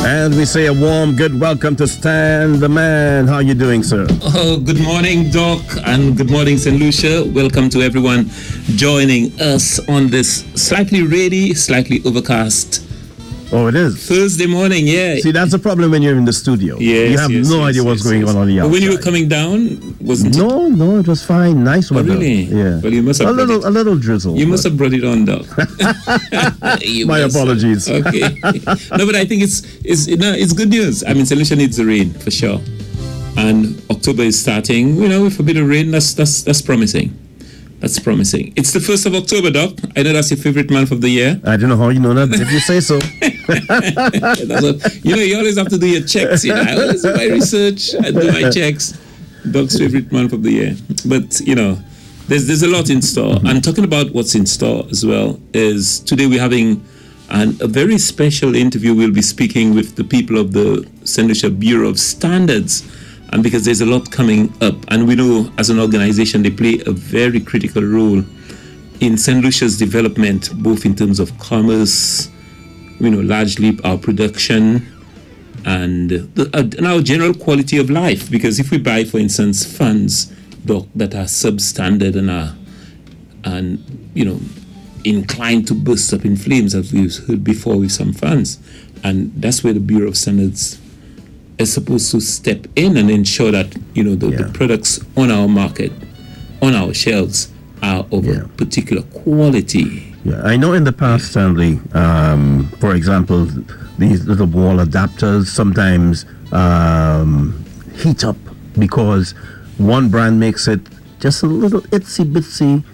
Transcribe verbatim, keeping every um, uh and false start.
And we say a warm good welcome to Stan the Man. How are you doing, sir? Oh, good morning, Doc, and good morning, Saint Lucia. Welcome to everyone joining us on this slightly rainy, slightly overcast Oh, it is. Thursday morning. Yeah. See, that's the problem when you're in the studio. Yes, you have yes, no yes, idea what's yes, going yes. on on the outside. But when you were coming down, wasn't no, it? No, it was fine. Nice weather. Oh, really? Yeah. Well, you must have a brought little, it. a little drizzle. You but... must have brought it on, Doc. You My must have. apologies. Okay. No, but I think it's it's no, it's good news. I mean, Saint Lucia needs the rain for sure, and October is starting. You know, with a bit of rain, that's that's that's promising. That's promising. It's the first of October, Doc. I know that's your favorite month of the year. I don't know how you know that, but if you say so. That's what, you know, you always have to do your checks. You know, I always do my research and do my checks. Doc's favorite month of the year. But, you know, there's there's a lot in store. Mm-hmm. And talking about what's in store as well is today we're having an, a very special interview. We'll be speaking with the people of the Saint Lucia Bureau of Standards. And because there's a lot coming up, and we know as an organization they play a very critical role in Saint Lucia's development, both in terms of commerce, you know, largely our production, and, the, uh, and our general quality of life. Because if we buy, for instance, funds doc, that are substandard and are, and you know, inclined to burst up in flames, as we've heard before with some funds, and that's where the Bureau of Standards is supposed to step in and ensure that, you know, the, yeah. the products on our market, on our shelves, are of yeah. a particular quality. Yeah, I know in the past, Stanley, um, for example, these little wall adapters sometimes um, heat up because one brand makes it just a little itsy bitsy